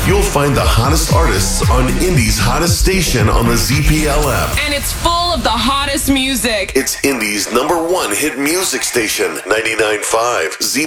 You'll find the hottest artists on Indie's hottest station on the ZPL app. And it's full of the hottest music. It's Indie's #1 hit music station, 99.5 ZPL.